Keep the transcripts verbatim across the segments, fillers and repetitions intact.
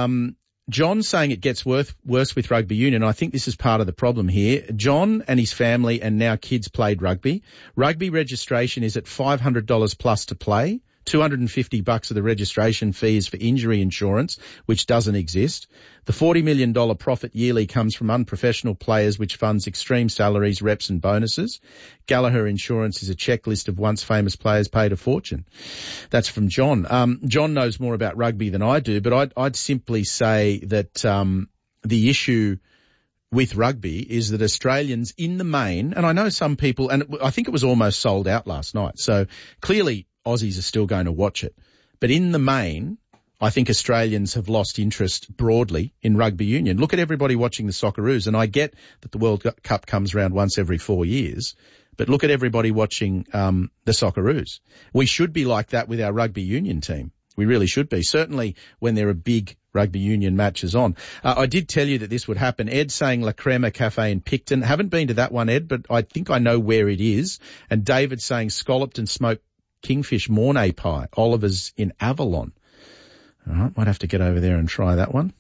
Um, John saying it gets worse, worse with rugby union. I think this is part of the problem here. John and his family and now kids played rugby. Rugby registration is at five hundred dollars plus to play. two hundred fifty bucks of the registration fee is for injury insurance, which doesn't exist. The forty million dollars profit yearly comes from unprofessional players, which funds extreme salaries, reps and bonuses. Gallagher Insurance is a checklist of once famous players paid a fortune. That's from John. Um, John knows more about rugby than I do, but I'd, I'd simply say that um, the issue with rugby is that Australians in the main, and I know some people, and I think it was almost sold out last night, so clearly Aussies are still going to watch it. But in the main, I think Australians have lost interest broadly in rugby union. Look at everybody watching the Socceroos, and I get that the World Cup comes around once every four years, but look at everybody watching um, the Socceroos. We should be like that with our rugby union team. We really should be, certainly when there are big rugby union matches on. Uh, I did tell you that this would happen. Ed saying La Crema Cafe in Picton. Haven't been to that one, Ed, but I think I know where it is. And David saying scalloped and smoked kingfish Mornay pie. Oliver's in Avalon. All right, might have to get over there and try that one.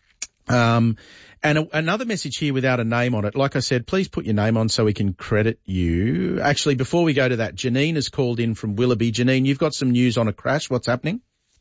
Um, and a, another message here without a name on it. Like I said, please put your name on so we can credit you. Actually, before we go to that, Janine has called in from Willoughby. Janine, you've got some news on a crash. What's happening?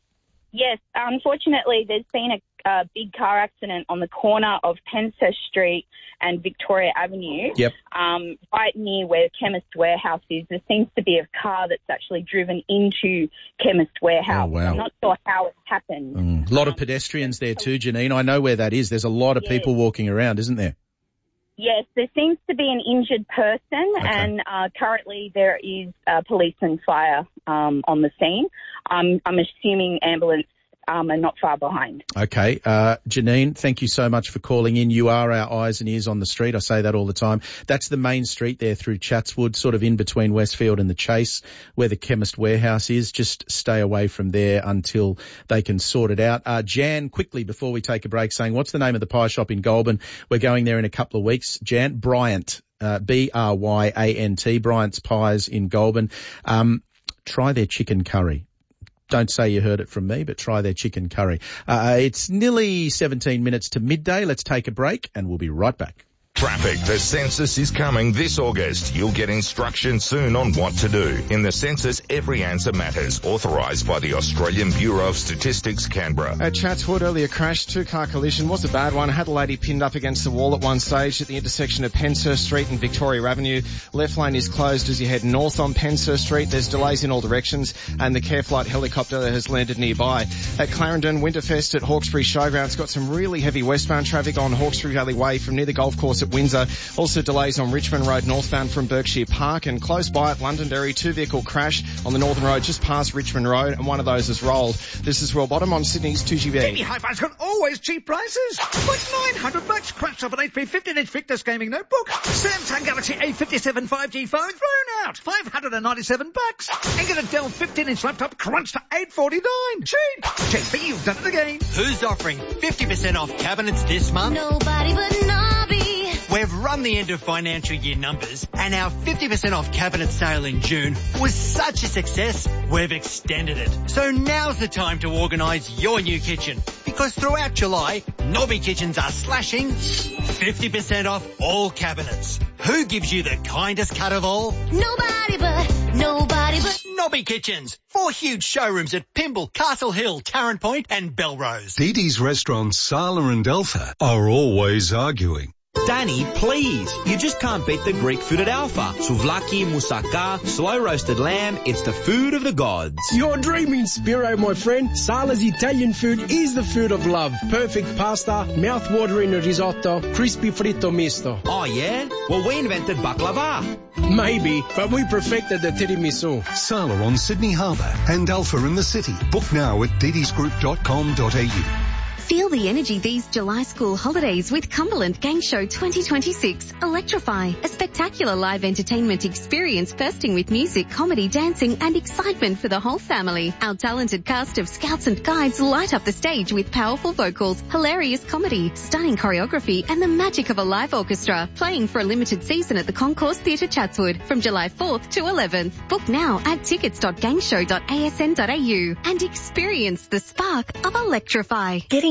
Yes, unfortunately, there's been a, a big car accident on the corner of Penshurst Street and Victoria Avenue. Yep. Um, right near where Chemist Warehouse is. There seems to be a car that's actually driven into Chemist Warehouse. Oh, wow. I'm not sure how it happened. Mm. A lot of pedestrians there too, Janine. I know where that is. There's a lot of yes. people walking around, isn't there? Yes, there seems to be an injured person, okay. and uh, currently there is uh, police and fire um, on the scene. Um, I'm assuming ambulance um, are not far behind. Okay. Uh, Janine, thank you so much for calling in. You are our eyes and ears on the street. I say that all the time. That's the main street there through Chatswood, sort of in between Westfield and the Chase, where the Chemist Warehouse is. Just stay away from there until they can sort it out. Uh, Jan, quickly before we take a break, saying, what's the name of the pie shop in Goulburn? We're going there in a couple of weeks. Jan, Bryant, uh, B R Y A N T, Bryant's Pies in Goulburn. Um, try their chicken curry. Don't say you heard it from me, but try their chicken curry. Uh, it's nearly seventeen minutes to midday. Let's take a break and we'll be right back. Traffic. The census is coming this August. You'll get instructions soon on what to do. In the census, every answer matters. Authorised by the Australian Bureau of Statistics, Canberra. At Chatswood, earlier crash, two-car collision was a bad one. Had a lady pinned up against the wall at one stage at the intersection of Penshurst Street and Victoria Avenue. Left lane is closed as you head north on Penshurst Street. There's delays in all directions, and the Care Flight helicopter has landed nearby. At Clarendon, Winterfest at Hawkesbury Showgrounds got some really heavy westbound traffic on Hawkesbury Valley Way from near the golf course at Windsor. Also delays on Richmond Road northbound from Berkshire Park, and close by at Londonderry, two-vehicle crash on the Northern Road just past Richmond Road, and one of those has rolled. This is Royal Bottom on Sydney's two G B. Davey Hi-Fi's got always cheap prices. What's nine hundred bucks? Crash up an H P fifteen inch Victus gaming notebook. Samsung Galaxy A fifty-seven five G phone thrown out. five hundred ninety-seven bucks. And get a Dell fifteen inch laptop crunched to eight forty-nine. Cheap. J B, you've done it again. Who's offering fifty percent off cabinets this month? Nobody but Nobby. We've run the end of financial year numbers, and our fifty percent off cabinet sale in June was such a success, we've extended it. So now's the time to organise your new kitchen, because throughout July, Nobby Kitchens are slashing fifty percent off all cabinets. Who gives you the kindest cut of all? Nobody but, nobody but Nobby Kitchens. Four huge showrooms at Pymble, Castle Hill, Tarrant Point and Belrose. Dee Dee's restaurants Sala and Alpha are always arguing. Danny, please. You just can't beat the Greek food at Alpha. Souvlaki, moussaka, slow roasted lamb. It's the food of the gods. You're dreaming, Spiro, my friend. Sala's Italian food is the food of love. Perfect pasta, mouth-watering risotto, crispy fritto misto. Oh, yeah? Well, we invented baklava. Maybe, but we perfected the tiramisu. Sala on Sydney Harbour and Alpha in the city. Book now at didisgroup dot com dot a u. Feel the energy these July school holidays with Cumberland Gang Show twenty twenty-six. Electrify, a spectacular live entertainment experience bursting with music, comedy, dancing and excitement for the whole family. Our talented cast of scouts and guides light up the stage with powerful vocals, hilarious comedy, stunning choreography and the magic of a live orchestra. Playing for a limited season at the Concourse Theatre Chatswood from July fourth to eleventh. Book now at tickets dot gangshow dot a s n dot a u and experience the spark of Electrify. Getting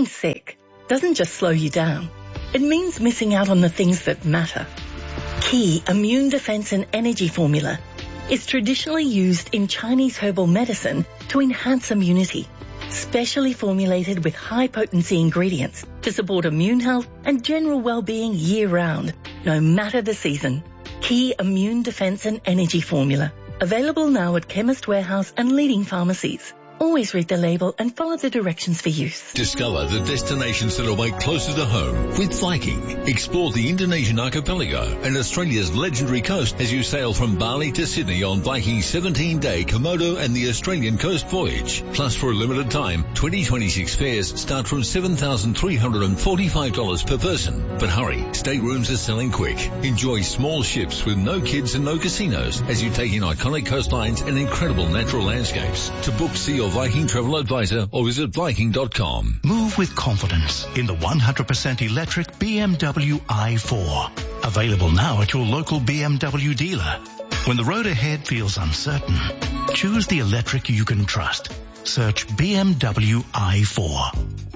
Being sick doesn't just slow you down. It means missing out on the things that matter. Key Immune Defense and Energy Formula is traditionally used in Chinese herbal medicine to enhance immunity, specially formulated with high-potency ingredients to support immune health and general well-being year-round, no matter the season. Key Immune Defense and Energy Formula. Available now at Chemist Warehouse and leading pharmacies. Always read the label and follow the directions for use. Discover the destinations that await closer to home with Viking. Explore the Indonesian archipelago and Australia's legendary coast as you sail from Bali to Sydney on Viking's seventeen-day Komodo and the Australian coast voyage. Plus, for a limited time, twenty twenty-six fares start from seven thousand three hundred forty-five dollars per person. But hurry, staterooms are selling quick. Enjoy small ships with no kids and no casinos as you take in iconic coastlines and incredible natural landscapes. To book, see your Viking travel advisor or visit Viking dot com. Move with confidence in the one hundred percent electric B M W i four. Available now at your local B M W dealer. When the road ahead feels uncertain, choose the electric you can trust. Search B M W i four.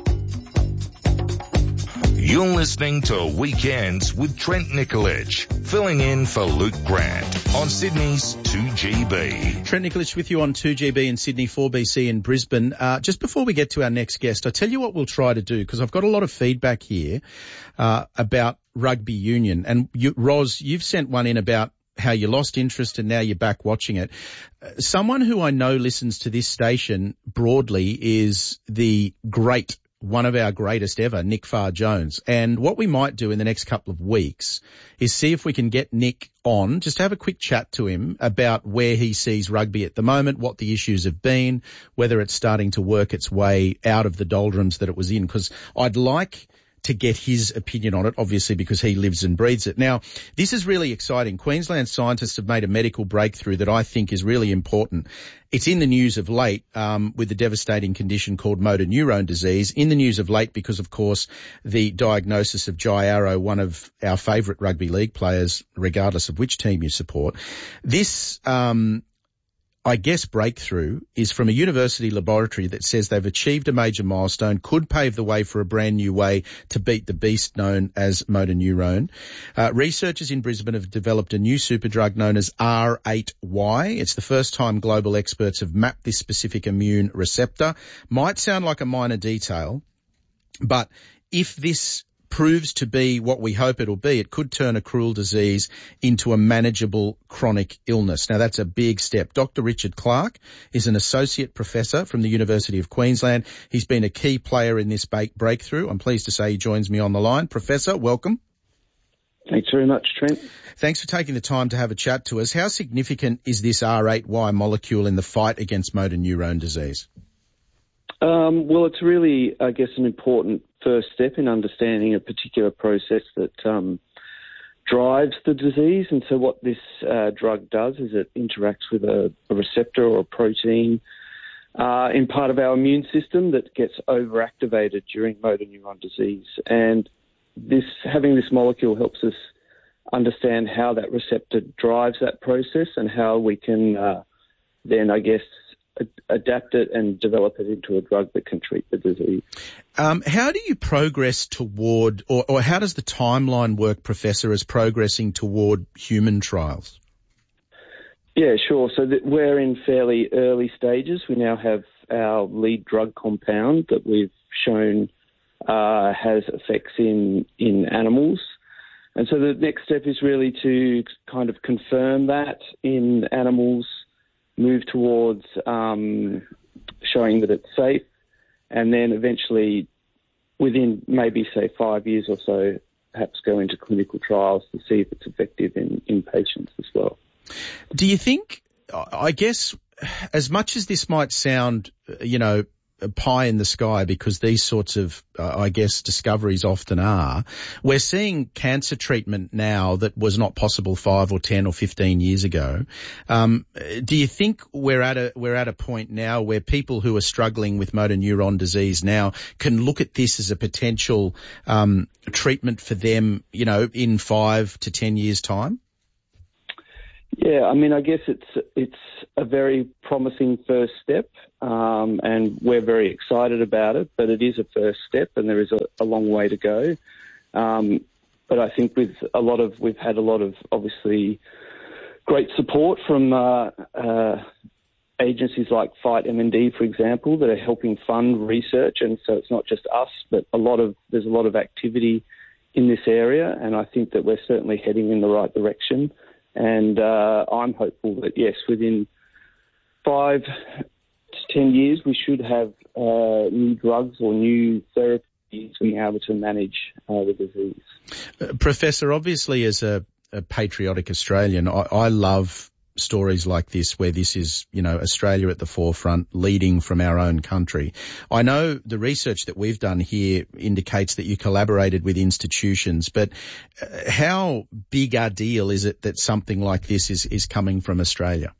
You're listening to Weekends with Trent Nicolich, filling in for Luke Grant on Sydney's two G B. Trent Nicolich with you on two G B in Sydney, four B C in Brisbane. Uh, just before we get to our next guest, I tell you what we'll try to do, because I've got a lot of feedback here uh, about rugby union. And you, Roz, you've sent one in about how you lost interest and now you're back watching it. Uh, someone who I know listens to this station broadly is the great one of our greatest ever, Nick Farr-Jones. And what we might do in the next couple of weeks is see if we can get Nick on, just to have a quick chat to him about where he sees rugby at the moment, what the issues have been, whether it's starting to work its way out of the doldrums that it was in, because I'd like to get his opinion on it, obviously, because he lives and breathes it. Now, this is really exciting. Queensland scientists have made a medical breakthrough that I think is really important. It's in the news of late um, with the devastating condition called motor neurone disease. In the news of late because, of course, the diagnosis of Jai Arrow, one of our favourite rugby league players, regardless of which team you support. This um I guess breakthrough is from a university laboratory that says they've achieved a major milestone, could pave the way for a brand new way to beat the beast known as motor neurone. Uh, researchers in Brisbane have developed a new superdrug known as R eight Y. It's the first time global experts have mapped this specific immune receptor. Might sound like a minor detail, but if this proves to be what we hope it'll be, it could turn a cruel disease into a manageable chronic illness. Now, that's a big step. Doctor Richard Clark is an associate professor from the University of Queensland. He's been a key player in this breakthrough. I'm pleased to say he joins me on the line. Professor, welcome. Thanks very much, Trent. Thanks for taking the time to have a chat to us. How significant is this R eight Y molecule in the fight against motor neurone disease? Um, well, it's really, I guess, an important first step in understanding a particular process that um, drives the disease. And so what this uh, drug does is it interacts with a, a receptor or a protein uh, in part of our immune system that gets overactivated during motor neuron disease. And this having this molecule helps us understand how that receptor drives that process and how we can uh, then, I guess, adapt it and develop it into a drug that can treat the disease. Um, how do you progress toward, or, or how does the timeline work, Professor, as progressing toward human trials? Yeah, sure. So that we're in fairly early stages. We now have our lead drug compound that we've shown uh, has effects in, in animals. And so the next step is really to kind of confirm that in animals, move towards um, showing that it's safe, and then eventually, within maybe, say, five years or so, perhaps go into clinical trials to see if it's effective in, in patients as well. Do you think, I guess, as much as this might sound, you know, a pie in the sky, because these sorts of, uh, I guess, discoveries often are, we're seeing cancer treatment now that was not possible five or ten or fifteen years ago. Um, do you think we're at a, we're at a point now where people who are struggling with motor neuron disease now can look at this as a potential, um, treatment for them, you know, in five to ten years' time? Yeah, I mean, I guess it's it's a very promising first step, um, and we're very excited about it. But it is a first step, and there is a, a long way to go. Um, but I think with a lot of we've had a lot of obviously great support from uh, uh, agencies like Fight M N D, for example, that are helping fund research. And so it's not just us, but a lot of there's a lot of activity in this area, and I think that we're certainly heading in the right direction. And uh, I'm hopeful that, yes, within five to ten years, we should have uh, new drugs or new therapies being able to manage uh, the disease. Uh, Professor, obviously as a, a patriotic Australian, I, I love stories like this where this is, you know, Australia at the forefront, leading from our own country. I know the research that we've done here indicates that you collaborated with institutions, but uh, how big a deal is it that something like this is, is coming from Australia?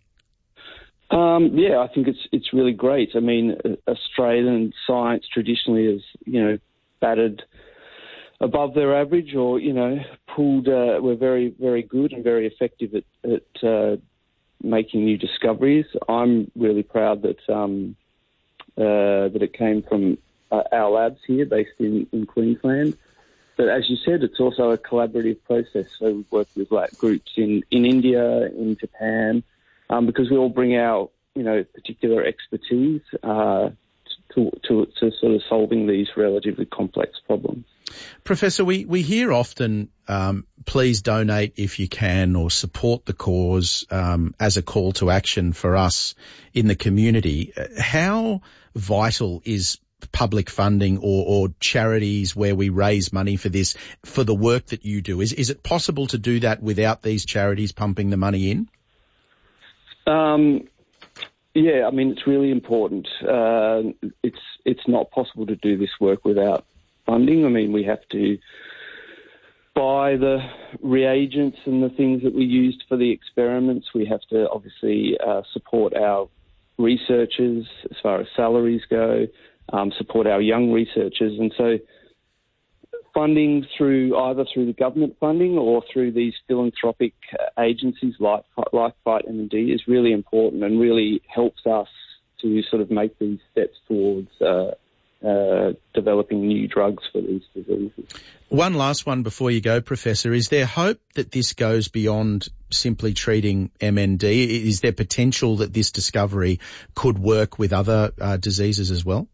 Um, yeah, I think it's it's really great. I mean, Australian science traditionally has, you know, batted above their average, or, you know, pulled, uh, we're very, very good and very effective at, at uh, making new discoveries. I'm really proud that um, uh, that it came from uh, our labs here based in, in Queensland. But as you said, it's also a collaborative process. So we've worked with like groups in, in India, in Japan, um, because we all bring our, you know, particular expertise uh, to, to, to sort of solving these relatively complex problems. Professor, we, we hear often, um, please donate if you can, or support the cause, um, as a call to action for us in the community. How vital is public funding or, or charities where we raise money for this, for the work that you do? Is, is it possible to do that without these charities pumping the money in? Um, yeah, I mean, it's really important. Uh, it's, it's not possible to do this work without funding. I mean, we have to buy the reagents and the things that we used for the experiments. We have to obviously uh, support our researchers as far as salaries go, um, support our young researchers. And so funding through either through the government funding or through these philanthropic agencies like, like Fight M N D is really important and really helps us to sort of make these steps towards uh, Uh, developing new drugs for these diseases. One last one before you go, Professor. Is there hope that this goes beyond simply treating M N D? Is there potential that this discovery could work with other uh, diseases as well?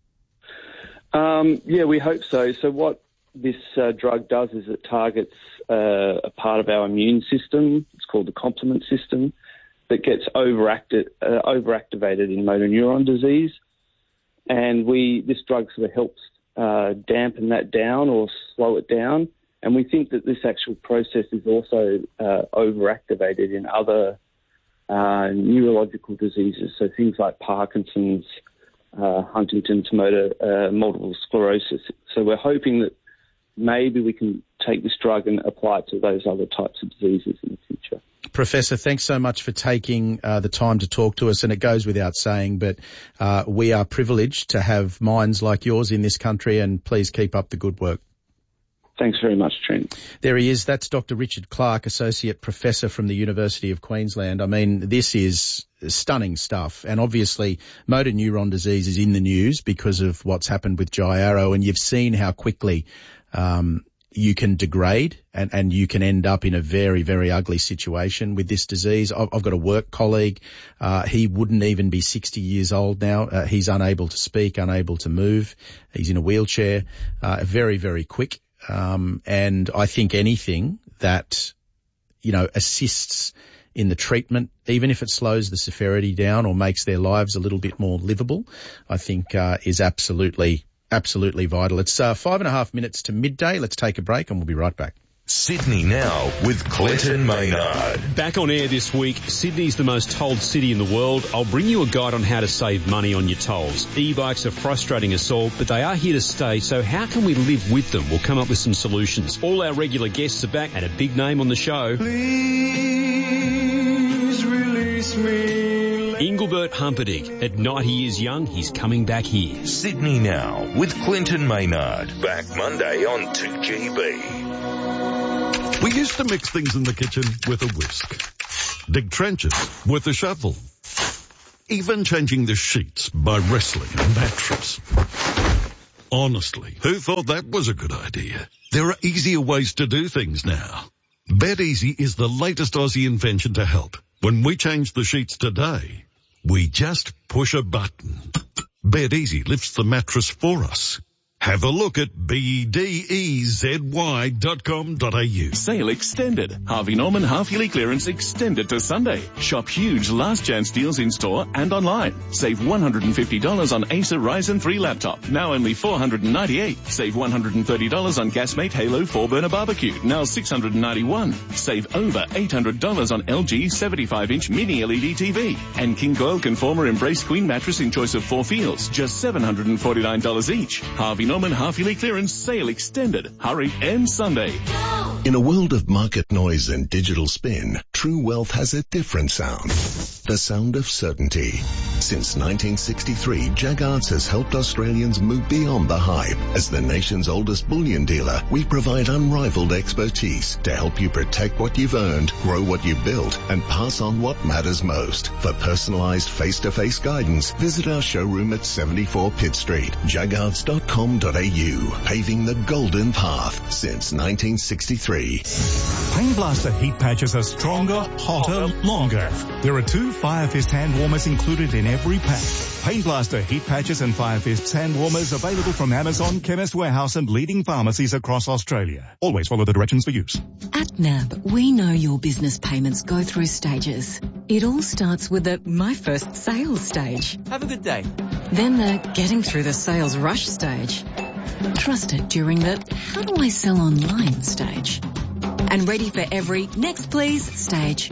Um, yeah, we hope so. So what this uh, drug does is it targets uh, a part of our immune system. It's called the complement system that gets overacti- uh, overactivated in motor neuron disease. And we, this drug sort of helps uh, dampen that down or slow it down. And we think that this actual process is also uh, overactivated in other uh, neurological diseases, so things like Parkinson's, uh, Huntington's, motor, uh, multiple sclerosis. So we're hoping that maybe we can take this drug and apply it to those other types of diseases in the future. Professor, thanks so much for taking uh, the time to talk to us. And it goes without saying, but uh, we are privileged to have minds like yours in this country, and please keep up the good work. Thanks very much, Trent. There he is. That's Doctor Richard Clark, Associate Professor from the University of Queensland. I mean, this is stunning stuff. And obviously, motor neuron disease is in the news because of what's happened with Jai Arrow. And you've seen how quickly um you can degrade and, and you can end up in a very, very ugly situation with this disease. I've, I've got a work colleague. Uh, he wouldn't even be sixty years old now. Uh, he's unable to speak, unable to move. He's in a wheelchair, uh, very, very quick. Um, and I think anything that, you know, assists in the treatment, even if it slows the severity down or makes their lives a little bit more livable, I think, uh, is absolutely Absolutely vital. It's uh, five and a half minutes to midday. Let's take a break and we'll be right back. Sydney Now with Clinton Maynard. Back on air this week, Sydney's the most tolled city in the world. I'll bring you a guide on how to save money on your tolls. E-bikes are frustrating us all, but they are here to stay, so how can we live with them? We'll come up with some solutions. All our regular guests are back and a big name on the show. Please release me. Engelbert Humperdinck. At ninety years young, he's coming back here. Sydney Now with Clinton Maynard. Back Monday on two G B. We used to mix things in the kitchen with a whisk. dig trenches with the shovel. Even changing the sheets by wrestling a mattress. Honestly, who thought that was a good idea? There are easier ways to do things now. BedEasy is the latest Aussie invention to help. When we change the sheets today, we just push a button. BedEasy lifts the mattress for us. Have a look at B E D E Z Y dot com dot a u. Sale extended. Harvey Norman half-yearly clearance extended to Sunday. Shop huge last chance deals in store and online. Save one hundred fifty dollars on Acer Ryzen three laptop. Now only four hundred ninety-eight dollars. Save one hundred thirty dollars on Gasmate Halo four burner barbecue. Now six hundred ninety-one dollars. Save over eight hundred dollars on L G seventy-five inch mini L E D T V. And King Coil Conformer Embrace Queen mattress in choice of four feels. Just seven hundred forty-nine dollars each. Harvey Norman half-yearly clearance sale extended. Hurry and Sunday. In a world of market noise and digital spin, True Wealth has a different sound. The sound of certainty. Since nineteen sixty-three, Jaggards has helped Australians move beyond the hype. As the nation's oldest bullion dealer, we provide unrivaled expertise to help you protect what you've earned, grow what you've built, and pass on what matters most. For personalised face-to-face guidance, visit our showroom at seventy-four Pitt Street, jaggards dot com dot a u, paving the golden path since nineteen sixty-three. Pain Blaster heat patches are stronger, hotter, longer. There are two Fire Fist hand warmers included in every pack. Pain Blaster heat patches and Fire Fist hand warmers available from Amazon, Chemist Warehouse and leading pharmacies across Australia. Always follow the directions for use. At N A B, we know your business payments go through stages. It all starts with the my first sales stage. Have a good day. Then the getting through the sales rush stage. Trusted during the how do I sell online stage. And ready for every next please stage.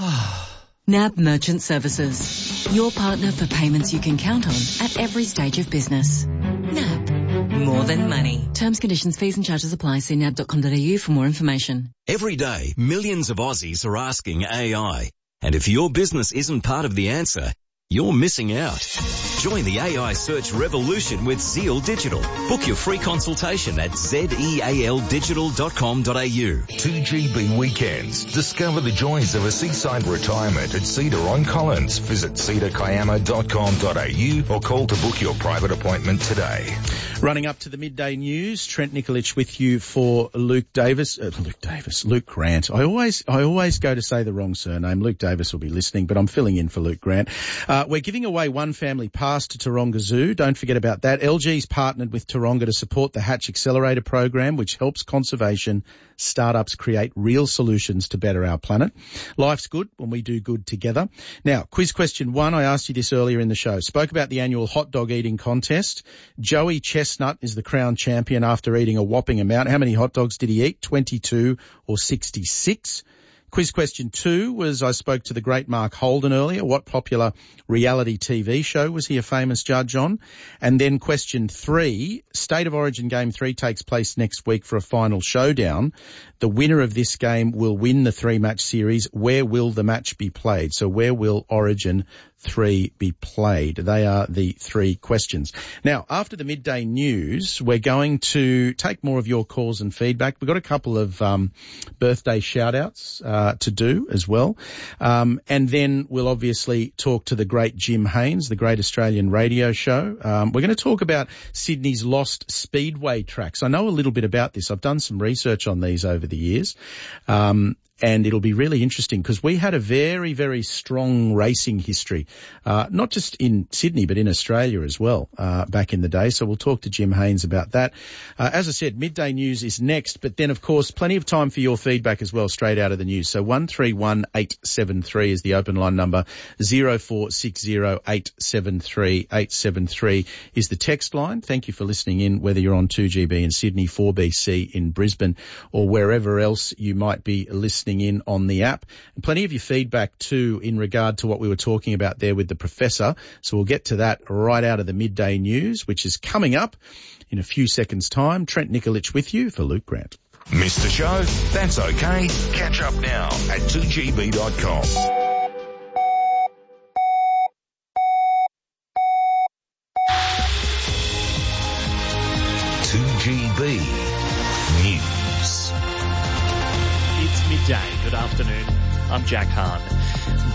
N A B Merchant Services. Your partner for payments you can count on at every stage of business. N A B. More than money. Terms, conditions, fees and charges apply. See nab dot com dot a u for more information. Every day, millions of Aussies are asking A I. And if your business isn't part of the answer, you're missing out. Join the A I search revolution with Zeal Digital. Book your free consultation at zeal digital dot com dot a u. two G B weekends. Discover the joys of a seaside retirement at Cedar on Collins. Visit cedar kiama dot com dot a u or call to book your private appointment today. Running up to the midday news, Trent Nikolic with you for Luke Davis. Uh, Luke Davis, Luke Grant. I always, I always go to say the wrong surname. Luke Davis will be listening, but I'm filling in for Luke Grant. Uh, we're giving away one family pass to Taronga Zoo. Don't forget about that. L G's partnered with Taronga to support the Hatch Accelerator program, which helps conservation startups create real solutions to better our planet. Life's good when we do good together. Now, quiz question one. I asked you this earlier in the show. Spoke about the annual hot dog eating contest. Joey Chestnut is the crown champion after eating a whopping amount. How many hot dogs did he eat? twenty-two or sixty-six? Quiz question two was, I spoke to the great Mark Holden earlier. What popular reality T V show was he a famous judge on? And then question three, State of Origin Game three takes place next week for a final showdown. The winner of this game will win the three-match series. Where will the match be played? So where will Origin three be played? They are the three questions. Now, after the midday news, we're going to take more of your calls and feedback. We've got a couple of um, birthday shout-outs uh, to do as well. Um, and then we'll obviously talk to the great Jim Haynes, the Great Australian Radio Show. Um, we're going to talk about Sydney's lost speedway tracks. I know a little bit about this. I've done some research on these over the years. Um, And it'll be really interesting because we had a very, very strong racing history, uh, not just in Sydney, but in Australia as well, uh, back in the day. So we'll talk to Jim Haynes about that. Uh, as I said, midday news is next, but then of course, plenty of time for your feedback as well, straight out of the news. So one three one eight seven three is the open line number. zero four six zero eight seven three eight seven three is the text line. Thank you for listening in, whether you're on two G B in Sydney, four B C in Brisbane, or wherever else you might be listening in on the app. And plenty of your feedback too in regard to what we were talking about there with the professor. So we'll get to that right out of the midday news, which is coming up in a few seconds' time. Trent Nikolic with you for Luke Grant. Missed the show? That's okay. Catch up now at two G B dot com. two G B News. It's midday. Good afternoon. I'm Jack Hahn.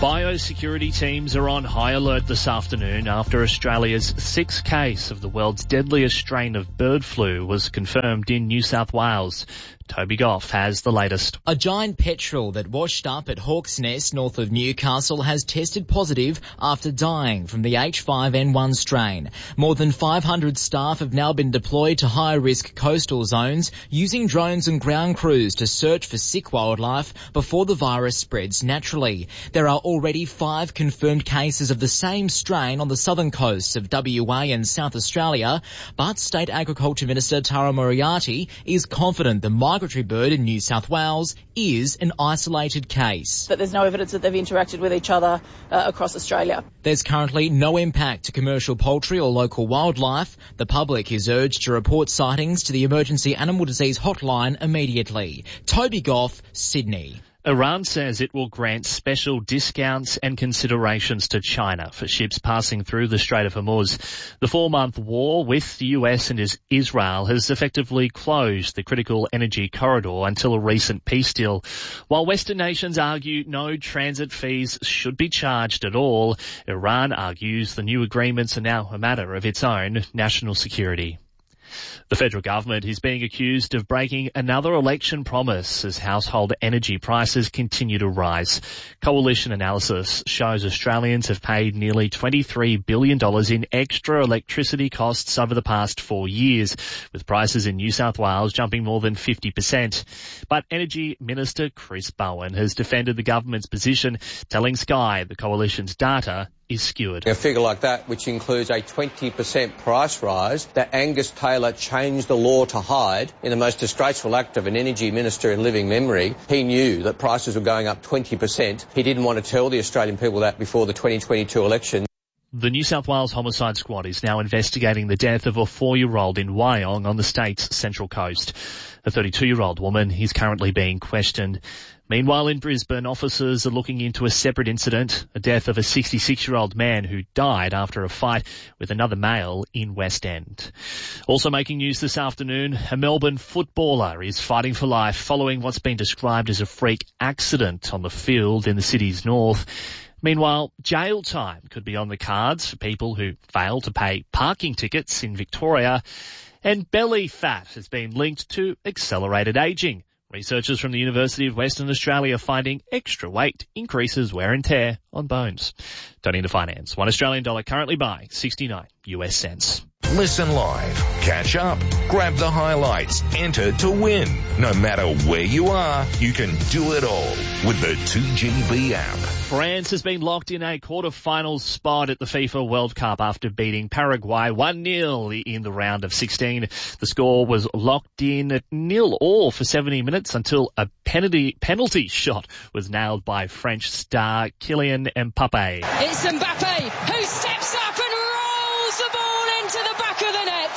Biosecurity teams are on high alert this afternoon after Australia's sixth case of the world's deadliest strain of bird flu was confirmed in New South Wales. Toby Goff has the latest. A giant petrel that washed up at Hawk's Nest north of Newcastle has tested positive after dying from the H five N one strain. More than five hundred staff have now been deployed to high-risk coastal zones using drones and ground crews to search for sick wildlife before the virus spreads naturally. There are already five confirmed cases of the same strain on the southern coasts of W A and South Australia, but State Agriculture Minister Tara Moriarty is confident the migratory bird in New South Wales is an isolated case. But there's no evidence that they've interacted with each other uh, across Australia. There's currently no impact to commercial poultry or local wildlife. The public is urged to report sightings to the Emergency Animal Disease Hotline immediately. Toby Goff, Sydney. Iran says it will grant special discounts and considerations to China for ships passing through the Strait of Hormuz. The four-month war with the U S and Israel has effectively closed the critical energy corridor until a recent peace deal. While Western nations argue no transit fees should be charged at all, Iran argues the new agreements are now a matter of its own national security. The federal government is being accused of breaking another election promise as household energy prices continue to rise. Coalition analysis shows Australians have paid nearly twenty-three billion dollars in extra electricity costs over the past four years, with prices in New South Wales jumping more than fifty percent. But Energy Minister Chris Bowen has defended the government's position, telling Sky the coalition's data is skewed. A figure like that, which includes a twenty percent price rise that Angus Taylor changed the law to hide in the most disgraceful act of an energy minister in living memory. He knew that prices were going up twenty percent. He didn't want to tell the Australian people that before the twenty twenty-two election. The New South Wales Homicide Squad is now investigating the death of a four-year-old in Wyong on the state's central coast. A thirty-two-year-old woman is currently being questioned. Meanwhile, in Brisbane, officers are looking into a separate incident, a death of a sixty-six-year-old man who died after a fight with another male in West End. Also making news this afternoon, a Melbourne footballer is fighting for life following what's been described as a freak accident on the field in the city's north. Meanwhile, jail time could be on the cards for people who fail to pay parking tickets in Victoria. And belly fat has been linked to accelerated ageing. Researchers from the University of Western Australia are finding extra weight increases wear and tear on bones. Turning to finance, one Australian dollar currently buying sixty-nine U S cents. Listen live, catch up, grab the highlights, enter to win. No matter where you are, you can do it all with the two G B app. France has been locked in a quarter-final spot at the FIFA World Cup after beating Paraguay one nil in the round of sixteen. The score was locked in at nil all for seventy minutes until a penalty penalty shot was nailed by French star Kylian Mbappe. It's Mbappe who steps up and rolls the ball into the back of the net.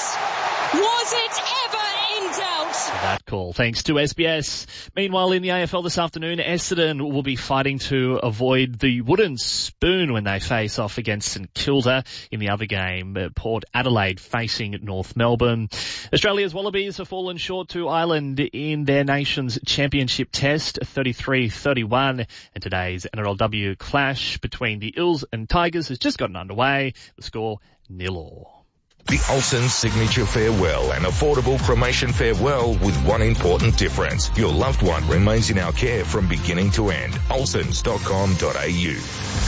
Was it ever in doubt? That call, thanks to S B S. Meanwhile, in the A F L this afternoon, Essendon will be fighting to avoid the wooden spoon when they face off against St Kilda. In the other game, Port Adelaide facing North Melbourne. Australia's Wallabies have fallen short to Ireland in their nation's championship test, thirty-three thirty-one. And today's N R L W clash between the Eels and Tigers has just gotten underway. The score, nil all. The Olsen Signature Farewell, an affordable cremation farewell with one important difference. Your loved one remains in our care from beginning to end. olsens dot com dot a u.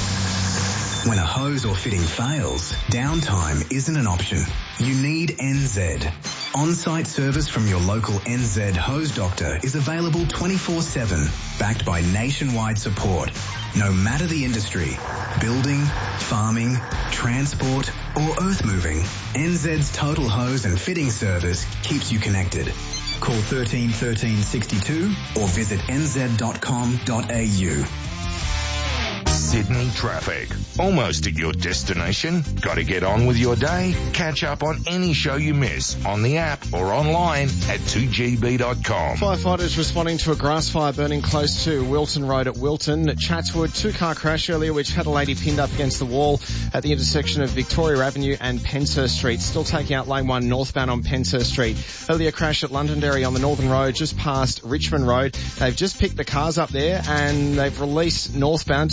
When a hose or fitting fails, downtime isn't an option. You need N Z. On-site service from your local N Z hose doctor is available twenty-four seven, backed by nationwide support. No matter the industry, building, farming, transport, or earth moving, N Z's total hose and fitting service keeps you connected. Call thirteen thirteen sixty-two or visit n z dot com dot a u. Sydney traffic. Almost at your destination? Got to get on with your day? Catch up on any show you miss on the app or online at two g b dot com. Firefighters responding to a grass fire burning close to Wilton Road at Wilton. At Chatswood, two-car crash earlier which had a lady pinned up against the wall at the intersection of Victoria Avenue and Penshurst Street. Still taking out lane one northbound on Penshurst Street. Earlier crash at Londonderry on the Northern Road just past Richmond Road. They've just picked the cars up there and they've released northbound. Just got to get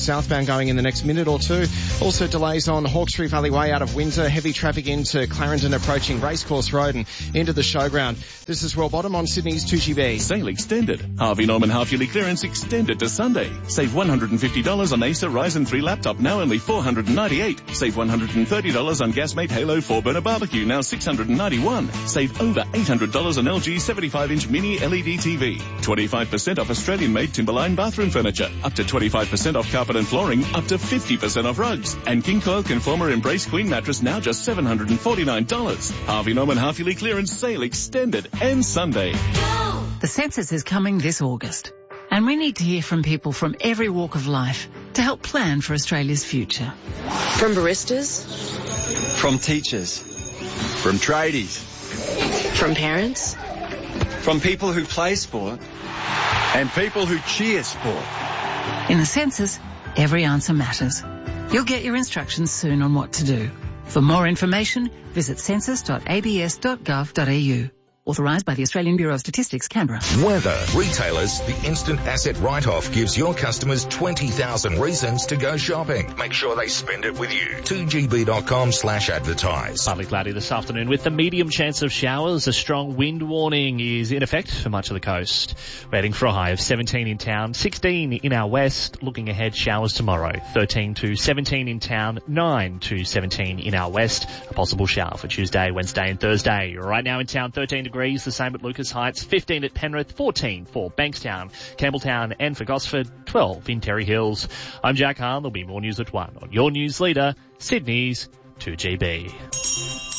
southbound going in the next minute or two. Also delays on Hawkesbury Valley Way out of Windsor. Heavy traffic into Clarendon approaching Racecourse Road and into the showground. This is Royal Bottom on Sydney's two G B. Sale extended. Harvey Norman half-yearly clearance extended to Sunday. Save one hundred fifty dollars on Acer Ryzen three laptop, now only four hundred ninety-eight dollars. Save one hundred thirty dollars on Gasmate Halo four burner barbecue, now six hundred ninety-one dollars. Save over eight hundred dollars on L G seventy-five inch mini L E D T V. twenty-five percent off Australian-made Timberline bathroom furniture. Up to twenty-five percent off carpet and flooring. Up to fifty percent off rugs. And King Coil Conformer Embrace Queen mattress, now just seven hundred forty-nine dollars. Harvey Norman half-yearly clearance sale extended and Sunday. The census is coming this August, and we need to hear from people from every walk of life to help plan for Australia's future. From baristas, from teachers, from tradies, from parents, from people who play sport, and people who cheer sport. In the census, every answer matters. You'll get your instructions soon on what to do. For more information, visit census dot a b s dot gov dot a u. Authorised by the Australian Bureau of Statistics, Canberra. Weather. Retailers, the instant asset write-off gives your customers twenty thousand reasons to go shopping. Make sure they spend it with you. two g b dot com slash advertise. Partly cloudy this afternoon with a medium chance of showers. A strong wind warning is in effect for much of the coast. We're heading for a high of seventeen in town, sixteen in our west. Looking ahead, showers tomorrow. thirteen to seventeen in town, nine to seventeen in our west. A possible shower for Tuesday, Wednesday and Thursday. Right now in town, thirteen degrees. The same at Lucas Heights, fifteen at Penrith, fourteen for Bankstown, Campbelltown and for Gosford, twelve in Terry Hills. I'm Jack Hahn. There'll be more news at one on your news leader, Sydney's two G B.